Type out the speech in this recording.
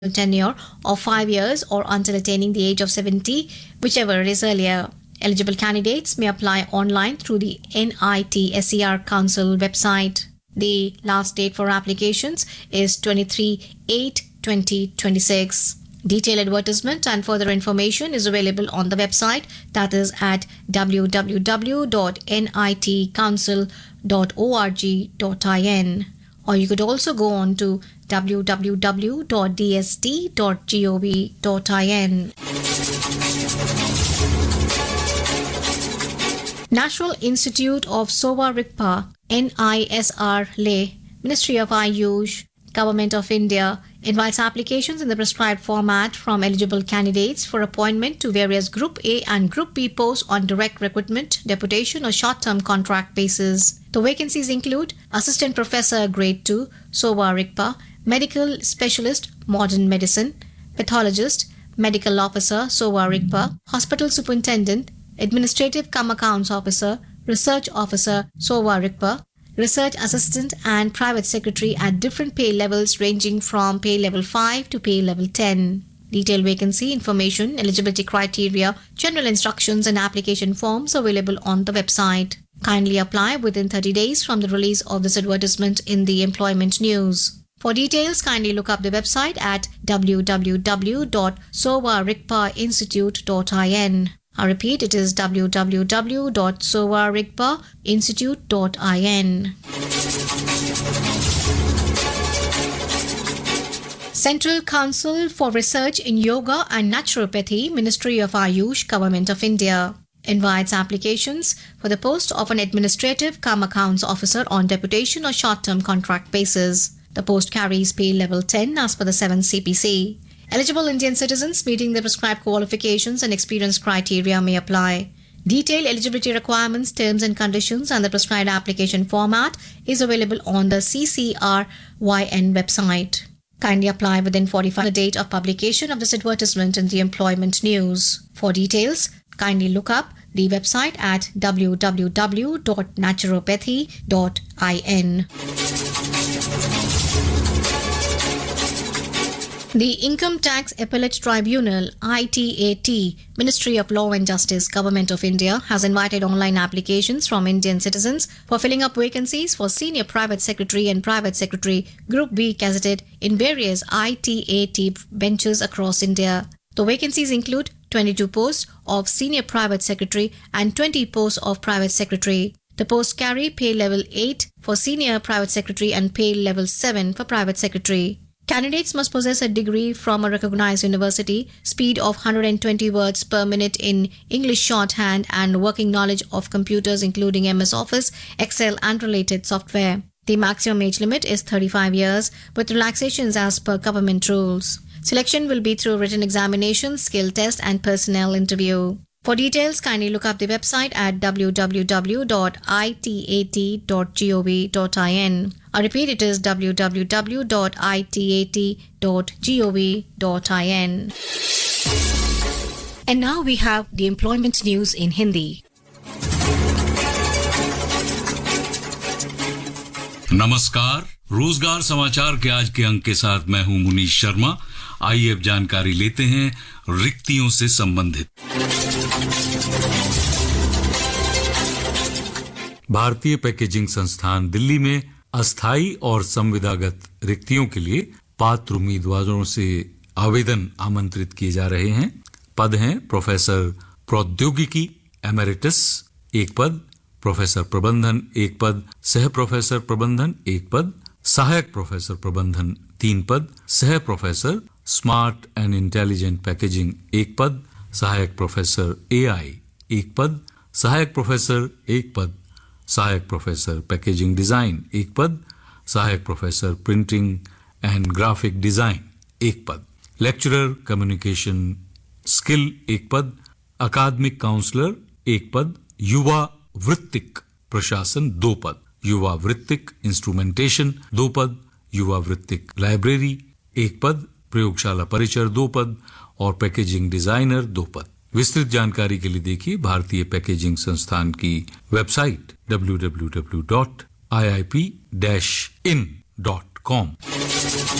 tenure of 5 years or until attaining the age of 70, whichever is earlier. Eligible candidates may apply online through the NIT SER Council website. The last date for applications is 23/8/2026. Detailed advertisement and further information is available on the website, that is at www.nitcouncil.org.in, or you could also go on to www.dst.gov.in. National Institute of Sowa Rigpa, NISR Leh, Ministry of Ayush, Government of India invites applications in the prescribed format from eligible candidates for appointment to various Group A and Group B posts on direct recruitment, deputation or short-term contract basis. The vacancies include Assistant Professor Grade 2, Sowa Rigpa, Medical Specialist, Modern Medicine, Pathologist, Medical Officer, Sowa Rigpa, Hospital Superintendent, Administrative cum Accounts Officer, Research Officer, Sowa Rigpa, Research Assistant and Private Secretary at different pay levels ranging from pay level 5 to pay level 10. Detailed vacancy information, eligibility criteria, general instructions and application forms available on the website. Kindly apply within 30 days from the release of this advertisement in the employment news. For details, kindly look up the website at www.sowarigpainstitute.in. I repeat, it is www.sowarigpainstitute.in. Central Council for Research in Yoga and Naturopathy, Ministry of Ayush, Government of India invites applications for the post of an Administrative cum Accounts Officer on deputation or short-term contract basis. The post carries pay level 10 as per the 7th CPC. Eligible Indian citizens meeting the prescribed qualifications and experience criteria may apply. Detailed eligibility requirements, terms and conditions and the prescribed application format is available on the CCRYN website. Kindly apply within 45 the date of publication of this advertisement in the employment news. For details, kindly look up the website at www.naturopathy.in. The Income Tax Appellate Tribunal, ITAT, Ministry of Law and Justice, Government of India, has invited online applications from Indian citizens for filling up vacancies for Senior Private Secretary and Private Secretary Group B gazetted in various ITAT benches across India. The vacancies include 22 posts of Senior Private Secretary and 20 posts of Private Secretary. The posts carry pay level 8 for Senior Private Secretary and pay level 7 for Private Secretary. Candidates must possess a degree from a recognized university, speed of 120 words per minute in English shorthand and working knowledge of computers including MS Office, Excel and related software. The maximum age limit is 35 years with relaxations as per government rules. Selection will be through written examination, skill test and personnel interview. For details, kindly look up the website at www.itat.gov.in. I repeat, it is www.itat.gov.in. And now we have the employment news in Hindi. नमस्कार, रोजगार समाचार के आज के अंक के साथ मैं हूं मुनीश शर्मा। आइए अब जानकारी लेते हैं रिक्तियों से संबंधित। भारतीय पैकेजिंग संस्थान दिल्ली में अस्थायी और संविदागत रिक्तियों के लिए पात्र उम्मीदवारों से आवेदन आमंत्रित किए जा रहे हैं। पद हैं प्रोफेसर प्रौद्योगिकी एमेरिटस 1 पद, प्रोफेसर प्रबंधन 1 पद, सह प्रोफेसर प्रबंधन 1 पद, सहायक प्रोफेसर प्रबंधन 3 पद, सह professor smart and intelligent packaging 1 पद, सहायक प्रोफेसर एआई 1 पद, सहायक प्रोफेसर 1 पद, सहायक प्रोफेसर पैकेजिंग डिजाइन 1 पद, सहायक professor printing and graphic design 1 पद, लेक्चरर कम्युनिकेशन स्किल 1 पद, अकादमिक काउंसलर 1 पद, युवा वृत्तिक प्रशासन 2 पद, युवा वृत्तिक इंस्ट्रूमेंटेशन 2 पद, युवा वृत्तिक लाइब्रेरी 1 पद, प्रयोगशाला परिचर 2 पद और पैकेजिंग डिजाइनर 2 पद। विस्तृत जानकारी के लिए देखिए भारतीय पैकेजिंग संस्थान की वेबसाइट www.iip-in.com।